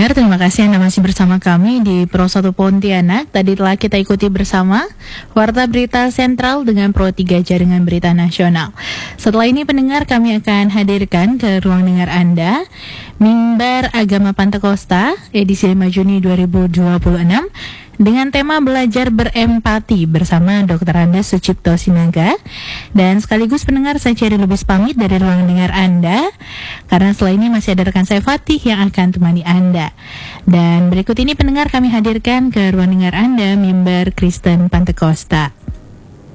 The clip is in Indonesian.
pendengar, terima kasih Anda masih bersama kami di Pro 1 Pontianak. Tadi telah kita ikuti bersama Warta Berita Sentral dengan Pro 3 Jaringan Berita Nasional. Setelah ini pendengar, kami akan hadirkan ke ruang dengar Anda Mimbar Agama Pantekosta edisi 5 Juni 2026 dengan tema belajar berempati bersama Dr. Andes Sucipto Sinaga. Dan sekaligus pendengar, saya Cherry Lubis pamit dari ruang dengar Anda, karena setelah ini masih ada rekan saya Fatih yang akan temani Anda. Dan berikut ini pendengar, kami hadirkan ke ruang dengar Anda Mimbar Kristen Pantekosta.